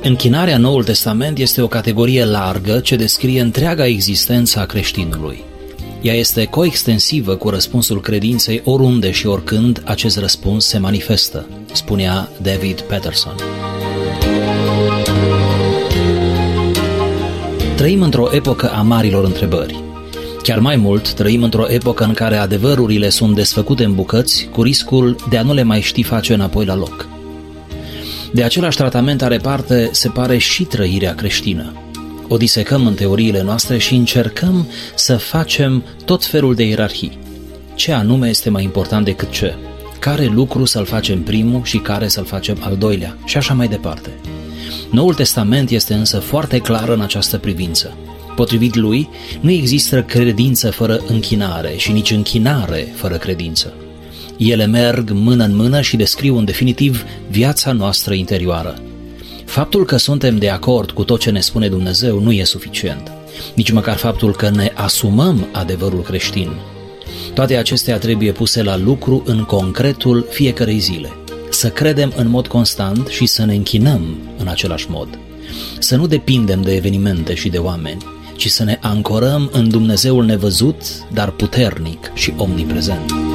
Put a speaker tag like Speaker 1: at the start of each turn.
Speaker 1: Închinarea în Noul Testament este o categorie largă ce descrie întreaga existență a creștinului. Ea este coextensivă cu răspunsul credinței oriunde și oricând acest răspuns se manifestă, spunea David Patterson. Trăim într-o epocă a marilor întrebări. Chiar mai mult, trăim într-o epocă în care adevărurile sunt desfăcute în bucăți, cu riscul de a nu le mai ști face înapoi la loc. De același tratament are parte, se pare, și trăirea creștină. O disecăm în teoriile noastre și încercăm să facem tot felul de ierarhii. Ce anume este mai important decât ce? Care lucru să-l facem primul și care să-l facem al doilea? Și așa mai departe. Noul Testament este însă foarte clar în această privință. Potrivit lui, nu există credință fără închinare și nici închinare fără credință. Ele merg mână în mână și descriu în definitiv viața noastră interioară. Faptul că suntem de acord cu tot ce ne spune Dumnezeu nu e suficient, nici măcar faptul că ne asumăm adevărul creștin. Toate acestea trebuie puse la lucru în concretul fiecărei zile. Să credem în mod constant și să ne închinăm în același mod. Să nu depindem de evenimente și de oameni, ci să ne ancorăm în Dumnezeul nevăzut, dar puternic și omniprezent.